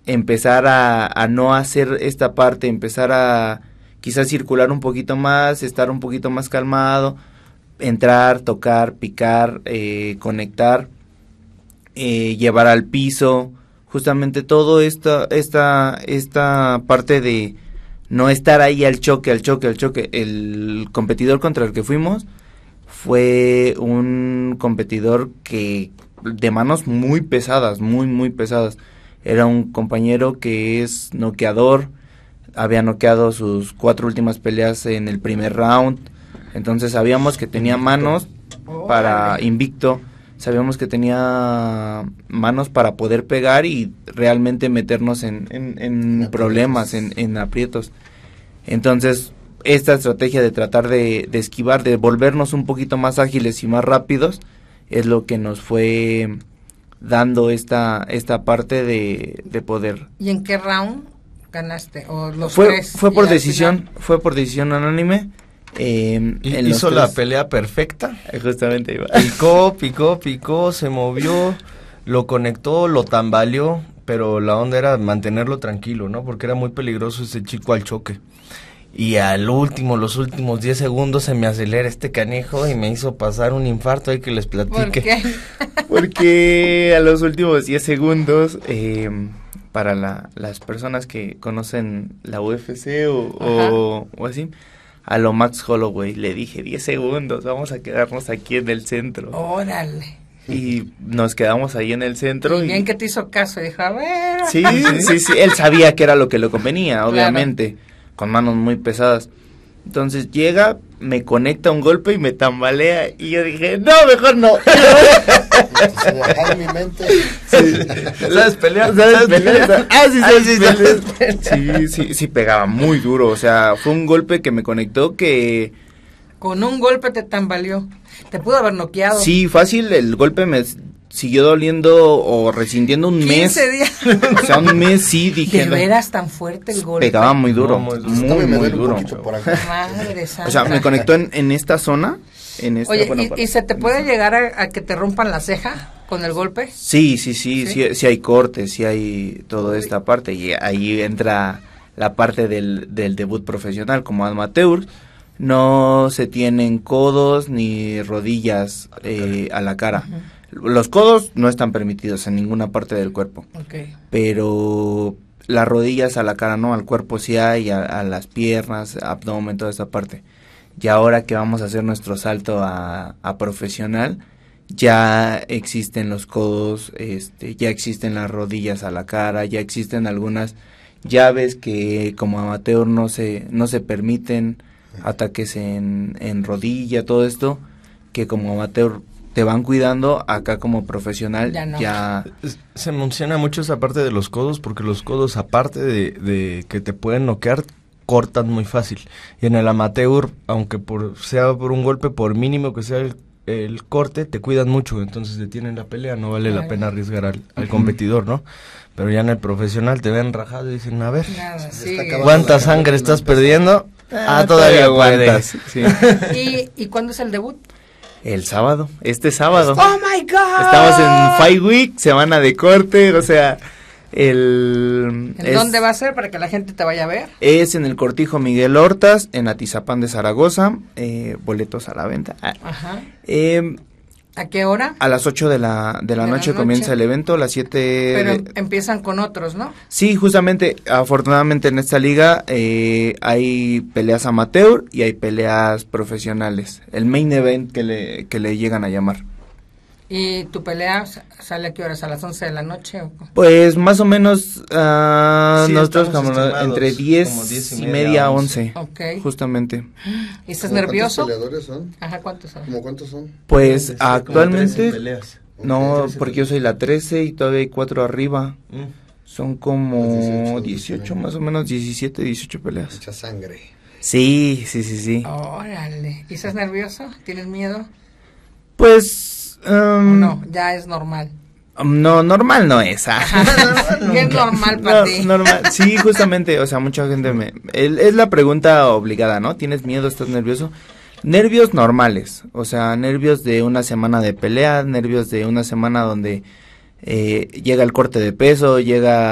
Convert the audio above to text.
empezar a no hacer esta parte, empezar a quizás circular un poquito más, estar un poquito más calmado, entrar, tocar, picar, conectar, llevar al piso, justamente todo esta parte de no estar ahí al choque. El competidor contra el que fuimos fue un competidor que de manos muy pesadas, muy pesadas. Era un compañero que es noqueador, había noqueado sus 4 últimas peleas en el primer round, entonces sabíamos que tenía manos para invicto, sabíamos que tenía manos para poder pegar y realmente meternos en problemas, en aprietos. Entonces, esta estrategia de tratar de esquivar, de volvernos un poquito más ágiles y más rápidos, es lo que nos fue dando esta parte de poder. ¿Y en qué round ganaste? ¿O los fue por decisión anónime. Hizo la pelea perfecta. Justamente iba. Picó, se movió, lo conectó, lo tambaleó, pero la onda era mantenerlo tranquilo, ¿no? Porque era muy peligroso ese chico al choque. Y los últimos 10 segundos se me acelera este canijo y me hizo pasar un infarto, hay que les platique. ¿Por qué? Porque a los últimos 10 segundos, para las personas que conocen la UFC o así, a lo Max Holloway le dije 10 segundos, vamos a quedarnos aquí en el centro. Órale. Y nos quedamos ahí en el centro. Y bien que te hizo caso, dijo, a ver. Sí, él sabía que era lo que le convenía, obviamente. Claro. Con manos muy pesadas. Entonces llega, me conecta un golpe y me tambalea y yo dije, no, mejor no. Mi mente. Sí. ¿Sabes pelear? Sí, pegaba muy duro, o sea, fue un golpe que me conectó que... Con un golpe te tambaleó, te pudo haber noqueado. Sí, fácil, el golpe me siguió doliendo o resintiendo un 15 mes. días. O sea, un mes sí, dije. ¿De veras tan fuerte el golpe? Pegaba muy duro, muy duro. Madre santa. O sea, me conectó en esta zona. Oye, ¿y se te puede llegar a que te rompan la ceja con el golpe? Sí hay cortes, sí hay toda esta parte. Y ahí entra la parte del debut profesional como amateur. No se tienen codos ni rodillas a la cara. Los codos no están permitidos en ninguna parte del cuerpo. Okay. Pero las rodillas a la cara no, al cuerpo sí hay, a las piernas, abdomen, toda esa parte. Y ahora que vamos a hacer nuestro salto a profesional, ya existen los codos, ya existen las rodillas a la cara, ya existen algunas llaves que como amateur no se permiten, ataques en rodilla, todo esto, que como amateur te van cuidando, acá como profesional ya... Se menciona mucho esa parte de los codos, porque los codos, aparte de que te pueden noquear, cortan muy fácil. Y en el amateur, aunque sea por un golpe, por mínimo que sea el corte, te cuidan mucho, entonces detienen la pelea, no vale la pena arriesgar al competidor, ¿no? Pero ya en el profesional te ven rajado y dicen, a ver, ¿cuánta sangre estás perdiendo? Todavía aguantas. Sí. ¿Y cuándo es el debut? El sábado, este sábado. ¡Oh, my God! Estamos en Fight Week, semana de corte, o sea, ¿Dónde va a ser para que la gente te vaya a ver? Es en el Cortijo Miguel Hortas, en Atizapán de Zaragoza, boletos a la venta. Ajá. ¿A qué hora? A las 8 de la noche comienza el evento, a las 7... Pero empiezan con otros, ¿no? Sí, justamente, afortunadamente en esta liga hay peleas amateur y hay peleas profesionales. El main event que le llegan a llamar. ¿Y tu pelea sale a qué horas? ¿A las 11 de la noche? Pues más o menos sí, nosotros como entre 10 y media, 11. Okay. Justamente. ¿Y estás nervioso? ¿Cuántos peleadores son? Ajá, ¿cuántos son? ¿Cómo cuántos son? Pues actualmente... No, 13 porque yo soy la 13 y todavía hay 4 arriba. Son como 18 más o menos, 17, 18 peleas. Mucha sangre. Sí. Órale. ¿Y estás nervioso? ¿Tienes miedo? Pues... no, ya es normal. No, normal no es. ¿Qué es normal para ti? Normal, sí, justamente, o sea, mucha gente es la pregunta obligada, ¿no? ¿Tienes miedo? ¿Estás nervioso? Nervios normales, o sea, nervios de una semana de pelea, nervios de una semana donde llega el corte de peso, llega